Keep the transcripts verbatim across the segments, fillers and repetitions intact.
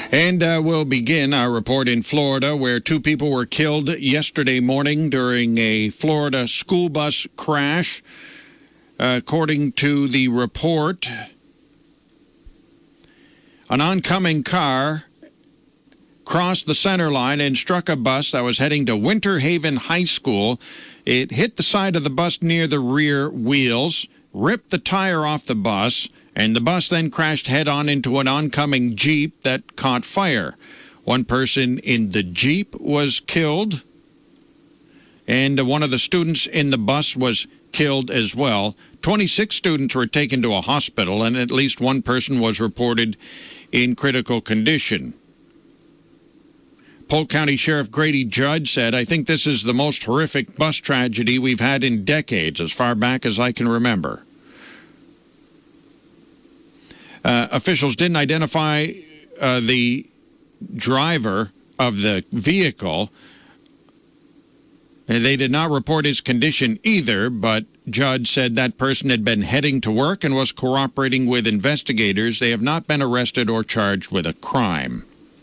And uh, we'll begin our report in Florida, where two people were killed yesterday morning during a Florida school bus crash. Uh, according to the report, an oncoming car crossed the center line and struck a bus that was heading to Winter Haven High School. It hit the side of the bus near the rear wheels, ripped the tire off the bus, and the bus then crashed head-on into an oncoming Jeep that caught fire. One person in the Jeep was killed, and one of the students in the bus was killed as well. twenty-six students were taken to a hospital, and at least one person was reported in critical condition. Polk County Sheriff Grady Judd said, "I think this is the most horrific bus tragedy we've had in decades, as far back as I can remember." Uh, officials didn't identify uh, the driver of the vehicle. And they did not report his condition either, but Judd said that person had been heading to work and was cooperating with investigators. They have not been arrested or charged with a crime.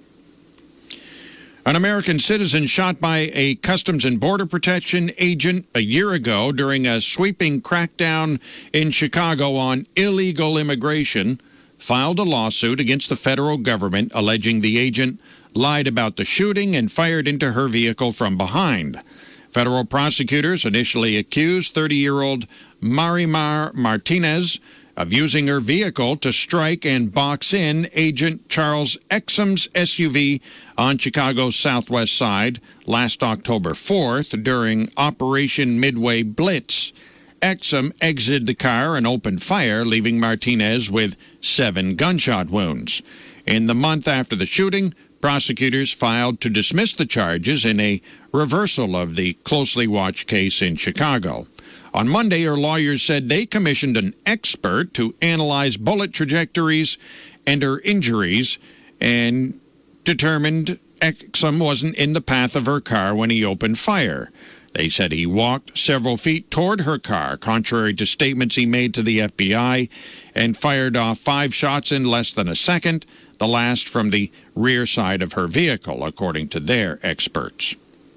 An American citizen shot by a Customs and Border Protection agent a year ago during a sweeping crackdown in Chicago on illegal immigration filed a lawsuit against the federal government alleging the agent lied about the shooting and fired into her vehicle from behind. Federal prosecutors initially accused thirty-year-old Marimar Martinez of using her vehicle to strike and box in Agent Charles Exum's S U V on Chicago's southwest side last October fourth during Operation Midway Blitz. Exum exited the car and opened fire, leaving Martinez with seven gunshot wounds. In the month after the shooting, prosecutors filed to dismiss the charges in a reversal of the closely watched case in Chicago. On Monday, her lawyers said they commissioned an expert to analyze bullet trajectories and her injuries and determined Exum wasn't in the path of her car when he opened fire. They said he walked several feet toward her car, contrary to statements he made to the F B I, and fired off five shots in less than a second, the last from the rear side of her vehicle, according to their experts.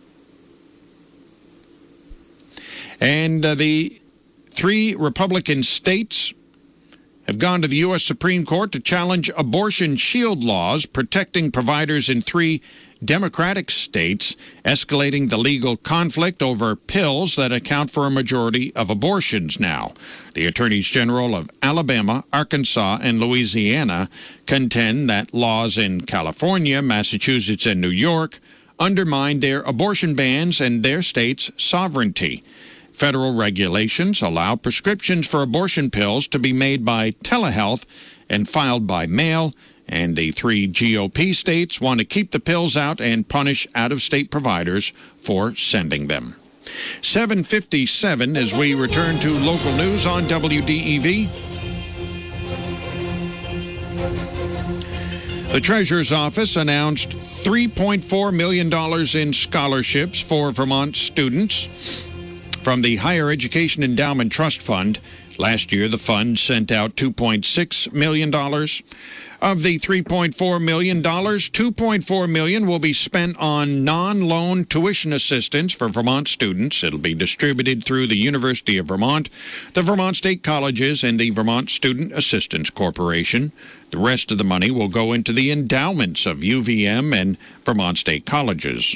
And uh, the three Republican states have gone to the U S Supreme Court to challenge abortion shield laws protecting providers in three Democratic states, escalating the legal conflict over pills that account for a majority of abortions now. The attorneys general of Alabama, Arkansas, and Louisiana contend that laws in California, Massachusetts, and New York undermine their abortion bans and their state's sovereignty. Federal regulations allow prescriptions for abortion pills to be made by telehealth and filed by mail, and the three G O P states want to keep the pills out and punish out-of-state providers for sending them. seven fifty-seven as we return to local news on W D E V. The Treasurer's Office announced three point four million dollars in scholarships for Vermont students from the Higher Education Endowment Trust Fund. Last year, the fund sent out two point six million dollars. Of the three point four million dollars, two point four million dollars will be spent on non-loan tuition assistance for Vermont students. It'll be distributed through the University of Vermont, the Vermont State Colleges, and the Vermont Student Assistance Corporation. The rest of the money will go into the endowments of U V M and Vermont State Colleges.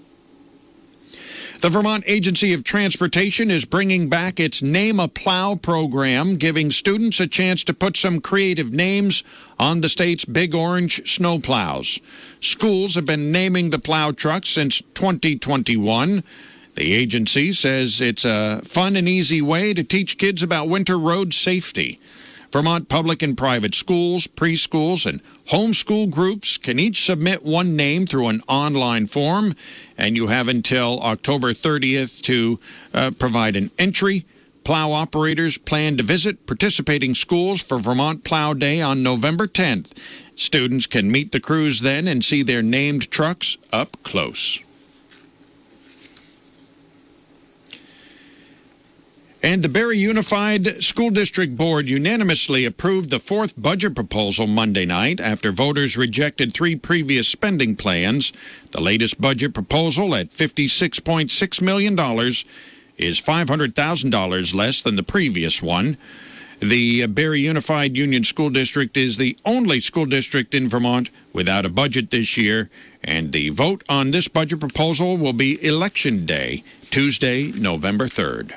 The Vermont Agency of Transportation is bringing back its Name a Plow program, giving students a chance to put some creative names on the state's Big Orange snowplows. Schools have been naming the plow trucks since twenty twenty-one. The agency says it's a fun and easy way to teach kids about winter road safety. Vermont public and private schools, preschools, and homeschool groups can each submit one name through an online form, and you have until October thirtieth to uh, provide an entry. Plow operators plan to visit participating schools for Vermont Plow Day on November tenth. Students can meet the crews then and see their named trucks up close. And the Barrie Unified School District Board unanimously approved the fourth budget proposal Monday night after voters rejected three previous spending plans. The latest budget proposal at fifty-six point six million dollars is five hundred thousand dollars less than the previous one. The Barrie Unified Union School District is the only school district in Vermont without a budget this year, and the vote on this budget proposal will be Election Day, Tuesday, November third.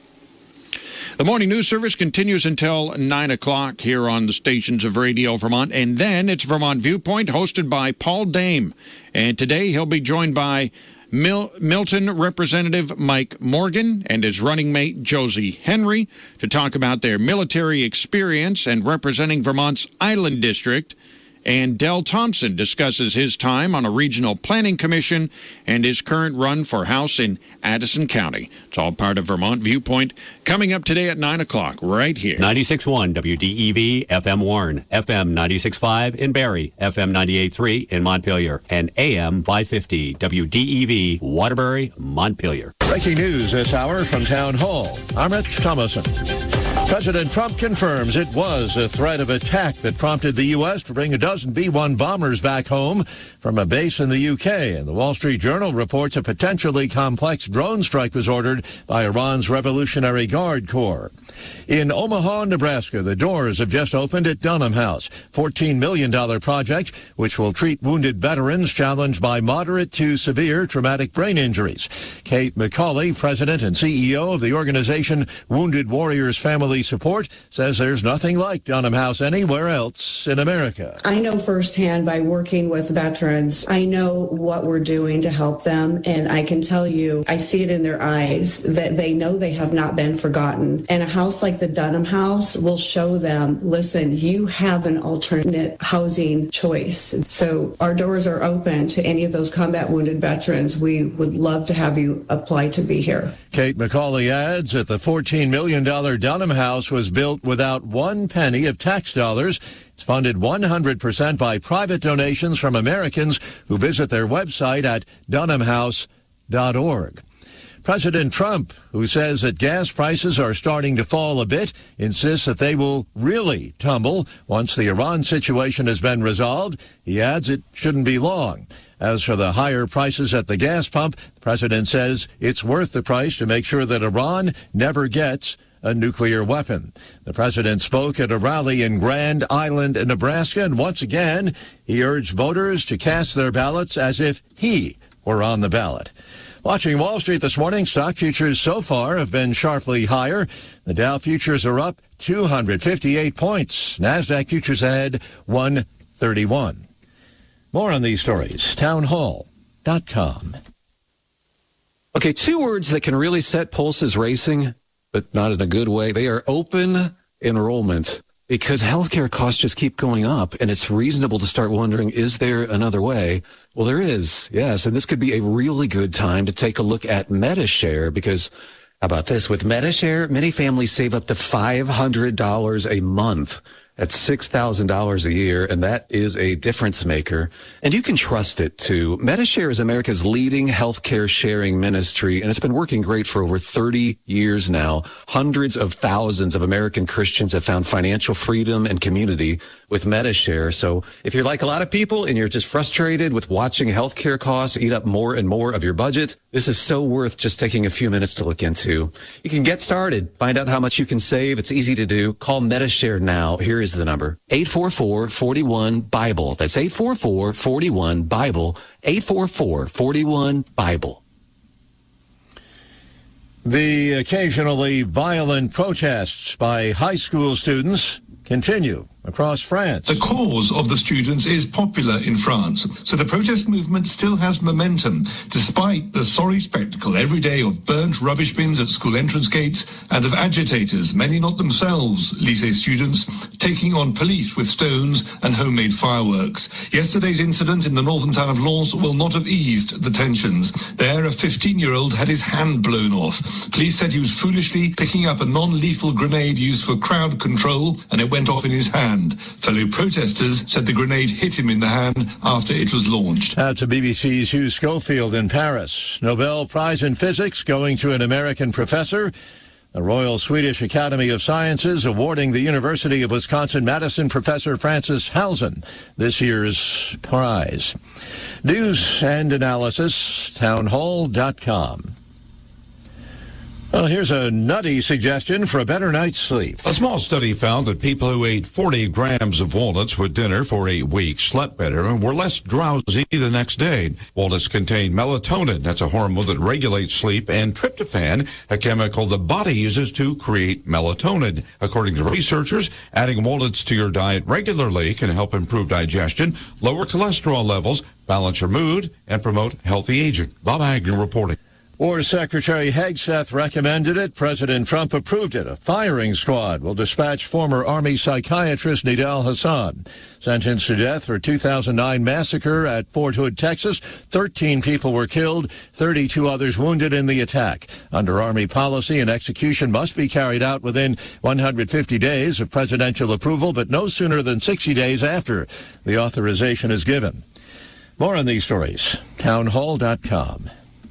The morning news service continues until nine o'clock here on the stations of Radio Vermont, and then it's Vermont Viewpoint, hosted by Paul Dame. And today he'll be joined by Mil- Milton Representative Mike Morgan and his running mate Josie Henry to talk about their military experience and representing Vermont's Island District. And Del Thompson discusses his time on a regional planning commission and his current run for House in Addison County. It's all part of Vermont Viewpoint, coming up today at nine o'clock right here. ninety-six point one W D E V, F M Warren, F M ninety-six point five in Barrie, F M ninety-eight point three in Montpelier, and A M five fifty W D E V, Waterbury, Montpelier. Breaking news this hour from Town Hall. I'm Rich Thomason. President Trump confirms it was a threat of attack that prompted the U S to bring a dozen B one bombers back home from a base in the U K. And the Wall Street Journal reports a potentially complex drone strike was ordered by Iran's Revolutionary Guard Corps. In Omaha, Nebraska, the doors have just opened at Dunham House, fourteen million dollars project, which will treat wounded veterans challenged by moderate to severe traumatic brain injuries. Kate McCauley, president and C E O of the organization Wounded Warriors Family Support, says there's nothing like Dunham House anywhere else in America. I know firsthand by working with veterans, I know what we're doing to help them, and I can tell you, I see it in their eyes that they know they have not been forgotten. And a house like the Dunham House will show them, listen, you have an alternate housing choice. So our doors are open to any of those combat wounded veterans. We would love to have you apply to be here. Kate McCauley adds that the fourteen million dollars Dunham House was built without one penny of tax dollars. It's funded one hundred percent by private donations from Americans who visit their website at dunham house dot org. President Trump, who says that gas prices are starting to fall a bit, insists that they will really tumble once the Iran situation has been resolved. He adds it shouldn't be long. As for the higher prices at the gas pump, the president says it's worth the price to make sure that Iran never gets a nuclear weapon. The president spoke at a rally in Grand Island, Nebraska, and once again, he urged voters to cast their ballots as if he were on the ballot. Watching Wall Street this morning, stock futures so far have been sharply higher. The Dow futures are up two hundred fifty-eight points. NASDAQ futures ahead one thirty-one. More on these stories, town hall dot com. Okay, two words that can really set pulses racing, but not in a good way. They are open enrollment, because healthcare costs just keep going up, and it's reasonable to start wondering, is there another way? Well, there is, yes, and this could be a really good time to take a look at Medi-Share, because how about this? With Medi-Share, many families save up to five hundred dollars a month. That's six thousand dollars a year, and that is a difference maker. And you can trust it, too. Medi-Share is America's leading healthcare sharing ministry, and it's been working great for over thirty years now. Hundreds of thousands of American Christians have found financial freedom and community with Medi-Share. So if you're like a lot of people and you're just frustrated with watching healthcare costs eat up more and more of your budget, this is so worth just taking a few minutes to look into. You can get started. Find out how much you can save. It's easy to do. Call Medi-Share now. Here is the number, eight four four, four one, BIBLE. That's eight four four, four one, BIBLE, eight four four, four one, BIBLE. The occasionally violent protests by high school students continue across France. The cause of the students is popular in France, so the protest movement still has momentum, despite the sorry spectacle every day of burnt rubbish bins at school entrance gates and of agitators, many not themselves lycée students, taking on police with stones and homemade fireworks. Yesterday's incident in the northern town of Lens will not have eased the tensions. There, a fifteen-year-old had his hand blown off. Police said he was foolishly picking up a non-lethal grenade used for crowd control, and it went off in his hand. Fellow protesters said the grenade hit him in the hand after it was launched. Now to B B C's Hugh Schofield in Paris. Nobel Prize in Physics going to an American professor. The Royal Swedish Academy of Sciences awarding the University of Wisconsin-Madison Professor Francis Halzen this year's prize. News and analysis, townhall dot com. Well, here's a nutty suggestion for a better night's sleep. A small study found that people who ate forty grams of walnuts with dinner for eight weeks slept better and were less drowsy the next day. Walnuts contain melatonin, that's a hormone that regulates sleep, and tryptophan, a chemical the body uses to create melatonin. According to researchers, adding walnuts to your diet regularly can help improve digestion, lower cholesterol levels, balance your mood, and promote healthy aging. Bob Agnew reporting. War Secretary Hegseth recommended it. President Trump approved it. A firing squad will dispatch former Army psychiatrist Nidal Hasan, sentenced to death for two thousand nine massacre at Fort Hood, Texas. thirteen people were killed, thirty-two others wounded in the attack. Under Army policy, an execution must be carried out within one hundred fifty days of presidential approval, but no sooner than sixty days after the authorization is given. More on these stories. townhall dot com.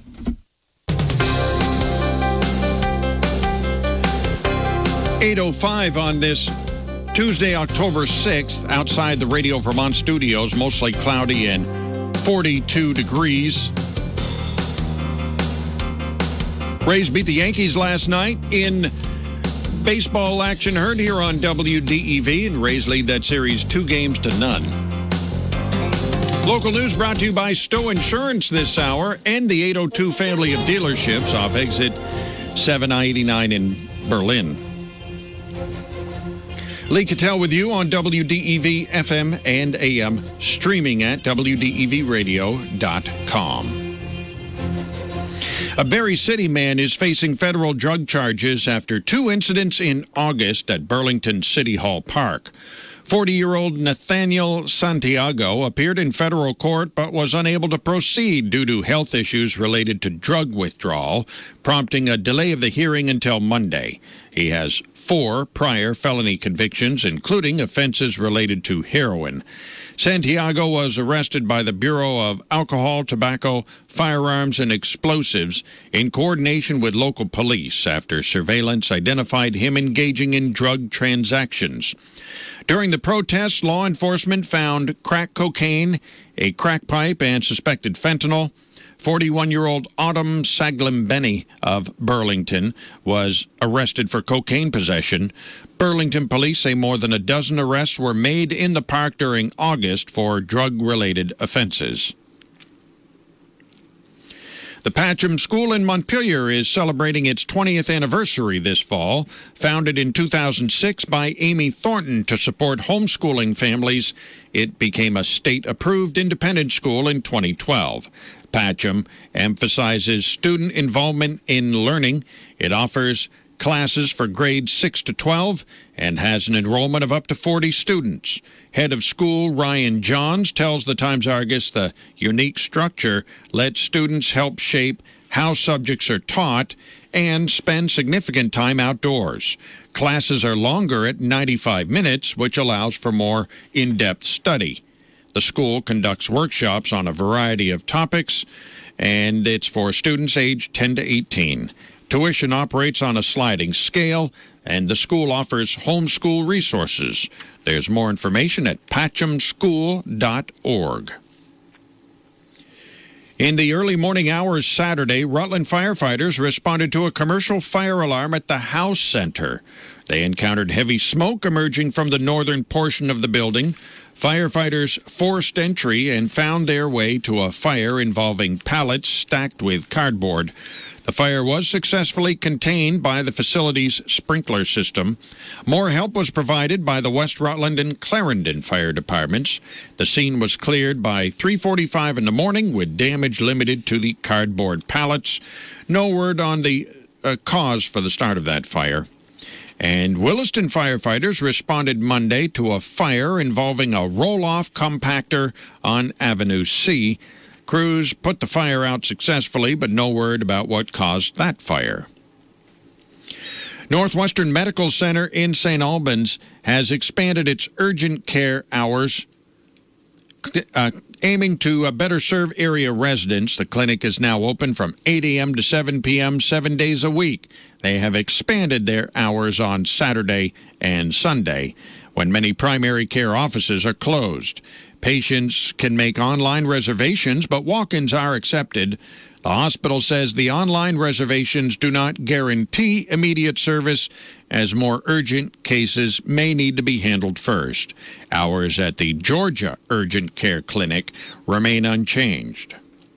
eight oh five on this Tuesday, October sixth, outside the Radio Vermont studios, mostly cloudy and forty-two degrees. Rays beat the Yankees last night in baseball action heard here on W D E V, and Rays lead that series two games to none. Local news brought to you by Stowe Insurance this hour and the eight oh two family of dealerships off exit seven I eighty-nine in Berlin. Lee Cattell with you on W D E V F M and A M, streaming at W D E V radio dot com. A Berry City man is facing federal drug charges after two incidents in August at Burlington City Hall Park. forty-year-old Nathaniel Santiago appeared in federal court but was unable to proceed due to health issues related to drug withdrawal, prompting a delay of the hearing until Monday. He has four prior felony convictions, including offenses related to heroin. Santiago was arrested by the Bureau of Alcohol, Tobacco, Firearms, and Explosives in coordination with local police after surveillance identified him engaging in drug transactions. During the protests, law enforcement found crack cocaine, a crack pipe, and suspected fentanyl. forty-one-year-old Autumn Saglimbeni of Burlington was arrested for cocaine possession. Burlington police say more than a dozen arrests were made in the park during August for drug-related offenses. The Patcham School in Montpelier is celebrating its twentieth anniversary this fall. Founded in two thousand six by Amy Thornton to support homeschooling families, it became a state-approved independent school in twenty twelve. Patcham emphasizes student involvement in learning. It offers classes for grades six to twelve and has an enrollment of up to forty students. Head of school Ryan Johns tells the Times-Argus the unique structure lets students help shape how subjects are taught and spend significant time outdoors. Classes are longer at ninety-five minutes, which allows for more in-depth study. The school conducts workshops on a variety of topics, and it's for students aged ten to eighteen. Tuition operates on a sliding scale, and the school offers homeschool resources. There's more information at patcham school dot org. In the early morning hours Saturday, Rutland firefighters responded to a commercial fire alarm at the House Center. They encountered heavy smoke emerging from the northern portion of the building. Firefighters forced entry and found their way to a fire involving pallets stacked with cardboard. The fire was successfully contained by the facility's sprinkler system. More help was provided by the West Rutland and Clarendon fire departments. The scene was cleared by three forty-five in the morning with damage limited to the cardboard pallets. No word on the uh, cause for the start of that fire. And Williston firefighters responded Monday to a fire involving a roll-off compactor on Avenue C. Crews put the fire out successfully, but no word about what caused that fire. Northwestern Medical Center in Saint Albans has expanded its urgent care hours. Uh, aiming to uh, better serve area residents, the clinic is now open from eight a.m. to seven p.m. seven days a week. They have expanded their hours on Saturday and Sunday, when many primary care offices are closed. Patients can make online reservations, but walk-ins are accepted. The hospital says the online reservations do not guarantee immediate service, as more urgent cases may need to be handled first. Hours at the Georgia Urgent Care Clinic remain unchanged.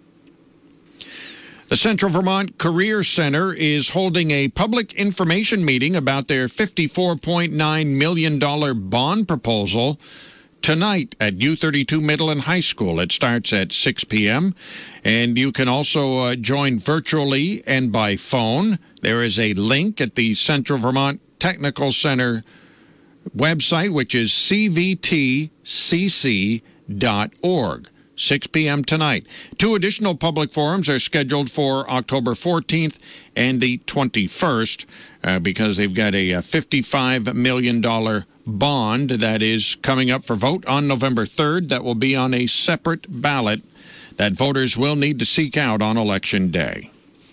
The Central Vermont Career Center is holding a public information meeting about their fifty-four point nine million dollars bond proposal tonight at U thirty-two Middle and High School. It starts at six p.m. And you can also uh, join virtually and by phone. There is a link at the Central Vermont Technical Center website, which is c v t c c dot org. six p.m. tonight. Two additional public forums are scheduled for October fourteenth and the twenty-first uh, because they've got a, a fifty-five million dollars bond that is coming up for vote on November third. That will be on a separate ballot that voters will need to seek out on Election Day.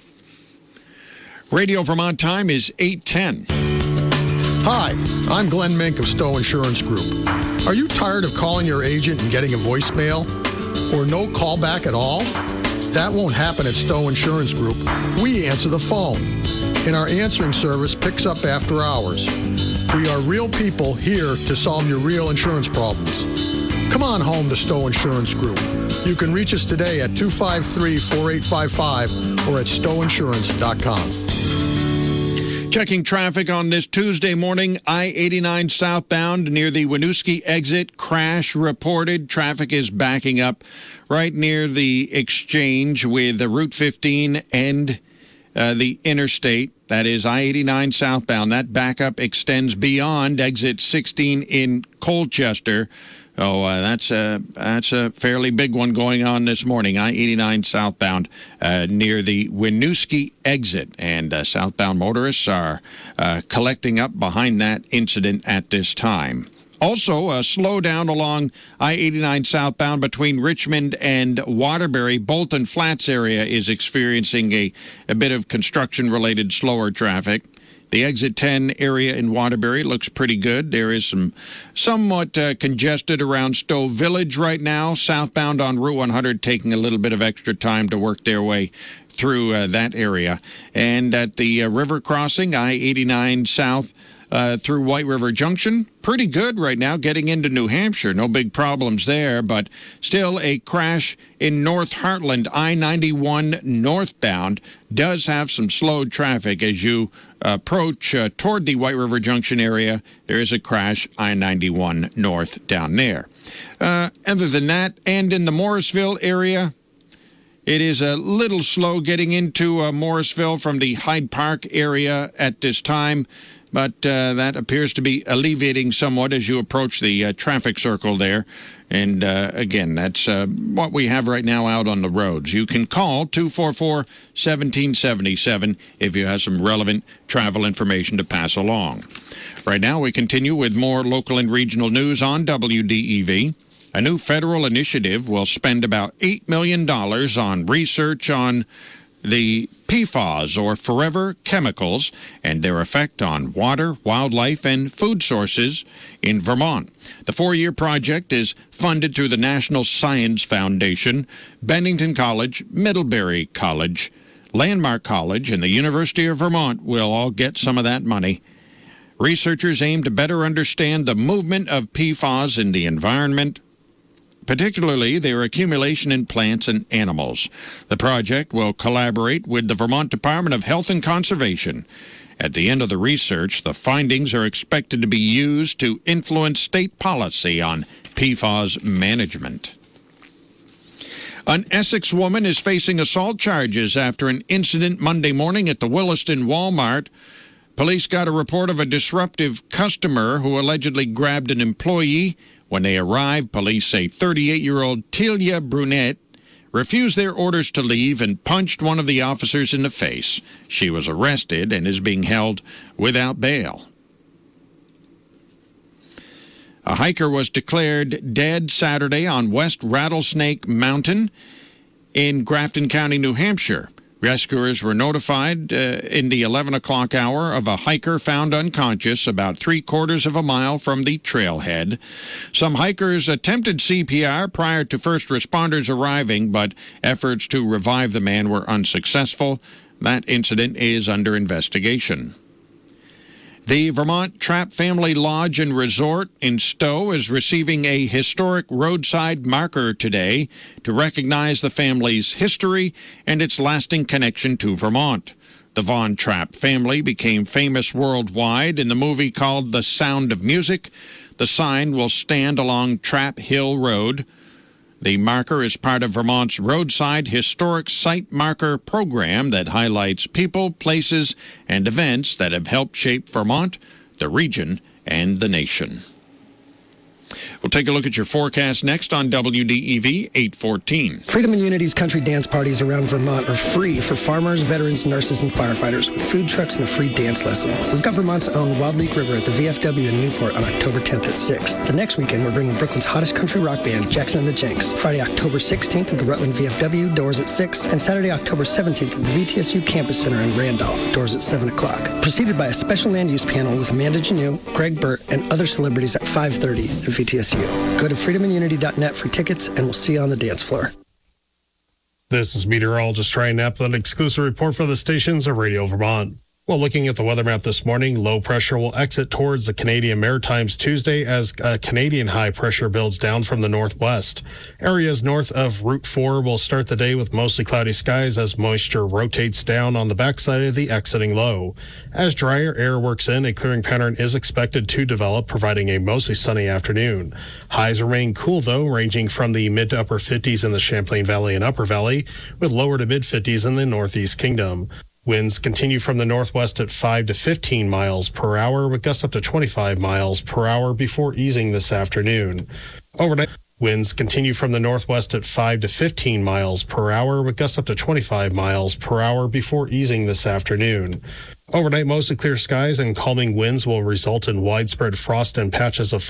Radio Vermont time is eight ten. Hi, I'm Glenn Mink of Stowe Insurance Group. Are you tired of calling your agent and getting a voicemail? Or no callback at all? That won't happen at Stowe Insurance Group. We answer the phone, and our answering service picks up after hours. We are real people here to solve your real insurance problems. Come on home to Stowe Insurance Group. You can reach us today at two five three, four eight five five or at stowe insurance dot com. Checking traffic on this Tuesday morning, I eighty-nine southbound near the Winooski exit, crash reported. Traffic is backing up right near the exchange with the Route fifteen and uh, the interstate. That is I eighty-nine southbound. That backup extends beyond exit sixteen in Colchester. Oh, uh, that's a that's a fairly big one going on this morning. I eighty-nine southbound uh, near the Winooski exit, and uh, southbound motorists are uh, collecting up behind that incident at this time. Also, a slowdown along I eighty-nine southbound between Richmond and Waterbury. Bolton Flats area is experiencing a, a bit of construction-related slower traffic. The exit ten area in Waterbury looks pretty good. There is some somewhat uh, congested around Stowe Village right now. Southbound on Route one hundred taking a little bit of extra time to work their way through uh, that area. And at the uh, river crossing, I eighty-nine south uh, through White River Junction, pretty good right now getting into New Hampshire. No big problems there, but still a crash in North Heartland. I ninety-one northbound does have some slowed traffic as you approach uh, toward the White River Junction area. There is a crash, I ninety-one north down there. Uh, other than that, and in the Morrisville area, it is a little slow getting into uh, Morrisville from the Hyde Park area at this time, but uh, that appears to be alleviating somewhat as you approach the uh, traffic circle there. And, uh, again, that's uh, what we have right now out on the roads. You can call two four four, one seven seven seven if you have some relevant travel information to pass along. Right now, we continue with more local and regional news on W D E V. A new federal initiative will spend about eight million dollars on research on the P FAS, or forever chemicals, and their effect on water, wildlife, and food sources in Vermont. The four-year project is funded through the National Science Foundation, Bennington College, Middlebury College, Landmark College, and the University of Vermont will all get some of that money. Researchers aim to better understand the movement of P FAS in the environment, particularly their accumulation in plants and animals. The project will collaborate with the Vermont Department of Health and Conservation. At the end of the research, the findings are expected to be used to influence state policy on P FAS management. An Essex woman is facing assault charges after an incident Monday morning at the Williston Walmart. Police got a report of a disruptive customer who allegedly grabbed an employee. When they arrived, police say thirty-eight-year-old Telia Brunette refused their orders to leave and punched one of the officers in the face. She was arrested and is being held without bail. A hiker was declared dead Saturday on West Rattlesnake Mountain in Grafton County, New Hampshire. Rescuers were notified uh, in the eleven o'clock hour of a hiker found unconscious about three quarters of a mile from the trailhead. Some hikers attempted C P R prior to first responders arriving, but efforts to revive the man were unsuccessful. That incident is under investigation. The Vermont Trapp Family Lodge and Resort in Stowe is receiving a historic roadside marker today to recognize the family's history and its lasting connection to Vermont. The Von Trapp family became famous worldwide in the movie called The Sound of Music. The sign will stand along Trapp Hill Road. The marker is part of Vermont's Roadside Historic Site Marker program that highlights people, places, and events that have helped shape Vermont, the region, and the nation. We'll take a look at your forecast next on W D E V eight fourteen. Freedom and Unity's country dance parties around Vermont are free for farmers, veterans, nurses, and firefighters with food trucks and a free dance lesson. We've got Vermont's own Wild Leak River at the V F W in Newport on October tenth at six. The next weekend, we're bringing Brooklyn's hottest country rock band, Jackson and the Jenks. Friday, October sixteenth at the Rutland V F W, doors at six. And Saturday, October seventeenth at the V T S U Campus Center in Randolph, doors at seven o'clock. Preceded by a special land use panel with Amanda Janeau, Greg Burt, and other celebrities at five thirty at V T S U. Go to freedom and unity dot net for tickets, and we'll see you on the dance floor. This is meteorologist Ryan Knapp with an exclusive report for the stations of Radio Vermont. Well, looking at the weather map this morning, low pressure will exit towards the Canadian Maritimes Tuesday as a Canadian high pressure builds down from the northwest. Areas north of Route four will start the day with mostly cloudy skies as moisture rotates down on the backside of the exiting low. As drier air works in, a clearing pattern is expected to develop, providing a mostly sunny afternoon. Highs remain cool, though, ranging from the mid to upper fifties in the Champlain Valley and Upper Valley, with lower to mid fifties in the Northeast Kingdom. Winds continue from the northwest at five to fifteen miles per hour, with gusts up to twenty-five miles per hour before easing this afternoon. Overnight, winds continue from the northwest at five to fifteen miles per hour, with gusts up to twenty-five miles per hour before easing this afternoon. Overnight, mostly clear skies and calming winds will result in widespread frost and patches of